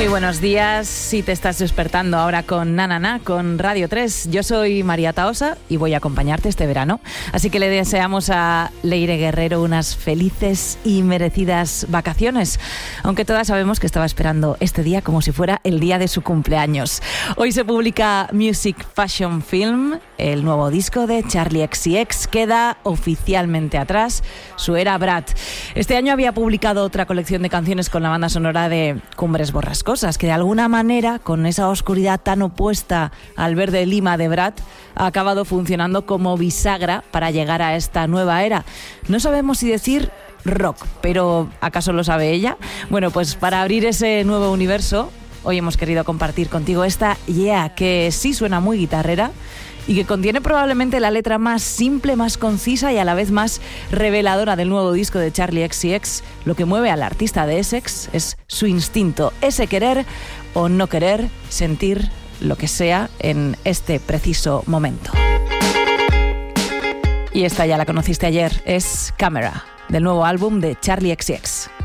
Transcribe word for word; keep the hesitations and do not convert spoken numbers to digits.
buenos días, si te estás despertando ahora con Na Na Na, con Radio tres. Yo soy María Tahosa y voy a acompañarte este verano. Así que le deseamos a Leire Guerrero unas felices y merecidas vacaciones, aunque todas sabemos que estaba esperando este día como si fuera el día de su cumpleaños. Hoy se publica Music Fashion Film, el nuevo disco de Charli X C X. Queda oficialmente atrás su era Brat. Este año había publicado otra colección de canciones con la banda sonora de Cumbres Borrascosas, que de alguna manera, con esa oscuridad tan opuesta al verde lima de Brat, ha acabado funcionando como bisagra para llegar a esta nueva era. No sabemos si decir rock, pero ¿acaso lo sabe ella? Bueno, pues para abrir ese nuevo universo, hoy hemos querido compartir contigo esta Yeah, que sí suena muy guitarrera y que contiene probablemente la letra más simple, más concisa y a la vez más reveladora del nuevo disco de Charli X C X. Lo que mueve al artista de Essex es su instinto, ese querer o no querer, sentir lo que sea en este preciso momento. Y esta ya la conociste ayer, es Camera, del nuevo álbum de Charli X C X.